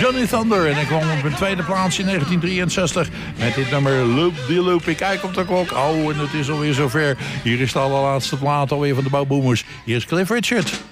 Johnny Thunder. En hij kwam op een tweede plaats in 1963 met dit nummer Loop de Loop. Ik kijk op de klok. Oh, en het is alweer zover. Hier is de allerlaatste plaat alweer van de Bouwboomers. Hier is Cliff Richard.